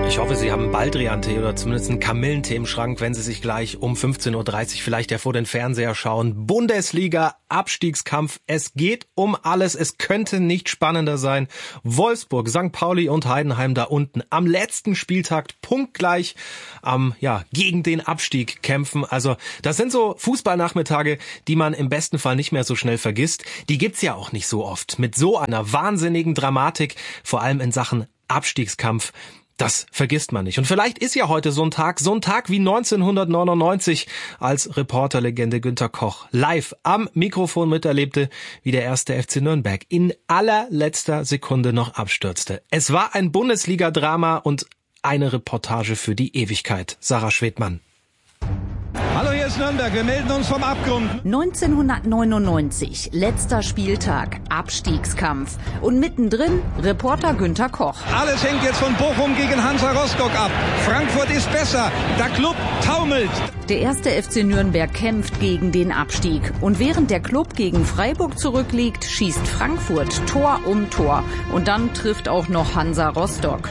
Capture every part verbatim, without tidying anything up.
Ich hoffe, Sie haben einen Baldrian-Tee oder zumindest einen Kamillentee im Schrank, wenn Sie sich gleich um fünfzehn Uhr dreißig vielleicht ja vor den Fernseher schauen. Bundesliga, Abstiegskampf. Es geht um alles. Es könnte nicht spannender sein. Wolfsburg, Sankt Pauli und Heidenheim da unten am letzten Spieltag punktgleich am, ja, gegen den Abstieg kämpfen. Also, das sind so Fußballnachmittage, die man im besten Fall nicht mehr so schnell vergisst. Die gibt's ja auch nicht so oft. Mit so einer wahnsinnigen Dramatik, vor allem in Sachen Abstiegskampf. Das vergisst man nicht. Und vielleicht ist ja heute so ein Tag, so ein Tag wie neunzehnhundertneunundneunzig, als Reporterlegende Günter Koch live am Mikrofon miterlebte, wie der erste F C Nürnberg in allerletzter Sekunde noch abstürzte. Es war ein Bundesliga-Drama und eine Reportage für die Ewigkeit. Sarah Schwedmann. Hallo, hier ist Nürnberg. Wir melden uns vom Abgrund. neunzehnhundertneunundneunzig, letzter Spieltag, Abstiegskampf. Und mittendrin Reporter Günter Koch. Alles hängt jetzt von Bochum gegen Hansa Rostock ab. Frankfurt ist besser. Der Club taumelt. Der erste F C Nürnberg kämpft gegen den Abstieg. Und während der Club gegen Freiburg zurückliegt, schießt Frankfurt Tor um Tor. Und dann trifft auch noch Hansa Rostock.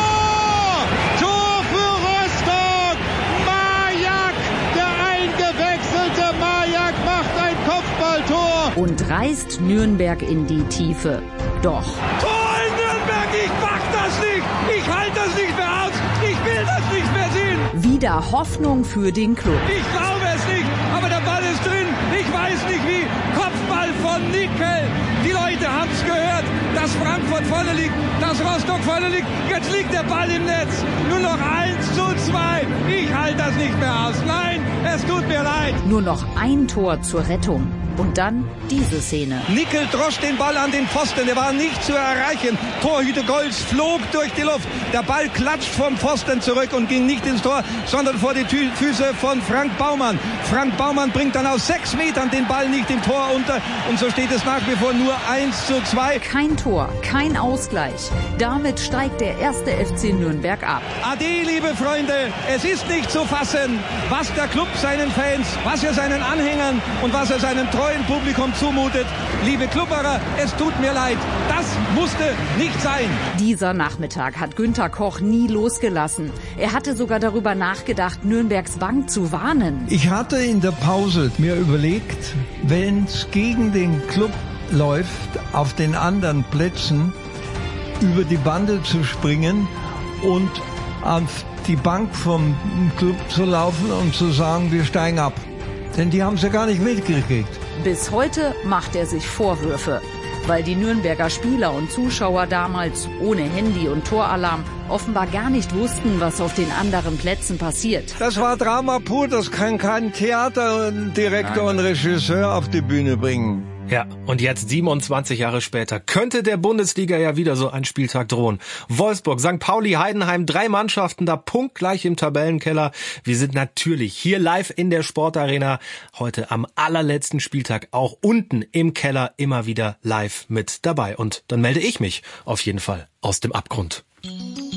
Und reißt Nürnberg in die Tiefe. Doch. Tor in Nürnberg, ich mach das nicht! Ich halte das nicht mehr aus! Ich will das nicht mehr sehen! Wieder Hoffnung für den Club. Ich glaube es nicht, aber der Ball ist drin. Ich weiß nicht wie. Kopfball von Nickel. Die Leute haben's gehört, dass Frankfurt vorne liegt, dass Rostock vorne liegt. Jetzt liegt der Ball im Netz. Nur noch eins zu zwei. Ich halte das nicht mehr aus. Nein, es tut mir leid. Nur noch ein Tor zur Rettung. Und dann diese Szene. Nickel drosch den Ball an den Pfosten, der war nicht zu erreichen. Torhüter Golz flog durch die Luft. Der Ball klatscht vom Pfosten zurück und ging nicht ins Tor, sondern vor die Tü- Füße von Frank Baumann. Frank Baumann bringt dann aus sechs Metern den Ball nicht im Tor unter. Und so steht es nach wie vor nur eins zu zwei. Kein Tor, kein Ausgleich. Damit steigt der erste F C Nürnberg ab. Ade, liebe Freunde, es ist nicht zu fassen, was der Club seinen Fans, was er seinen Anhängern und was er seinem treuen Publikum zumutet. Liebe Klubberer, es tut mir leid. Das musste nicht sein. Dieser Nachmittag hat Günter Koch nie losgelassen. Er hatte sogar darüber nachgedacht, Nürnbergs Bank zu warnen. Ich hatte in der Pause mir überlegt, wenn es gegen den Club läuft, auf den anderen Plätzen über die Bande zu springen und auf die Bank vom Club zu laufen und zu sagen, wir steigen ab. Denn die haben es ja gar nicht mitgekriegt. Bis heute macht er sich Vorwürfe, weil die Nürnberger Spieler und Zuschauer damals ohne Handy und Toralarm offenbar gar nicht wussten, was auf den anderen Plätzen passiert. Das war Drama pur, das kann kein Theaterdirektor und Regisseur auf die Bühne bringen. Ja, und jetzt siebenundzwanzig Jahre später könnte der Bundesliga ja wieder so ein Spieltag drohen. Wolfsburg, Sankt Pauli, Heidenheim, drei Mannschaften da punktgleich im Tabellenkeller. Wir sind natürlich hier live in der Sportarena heute am allerletzten Spieltag auch unten im Keller immer wieder live mit dabei. Und dann melde ich mich auf jeden Fall aus dem Abgrund.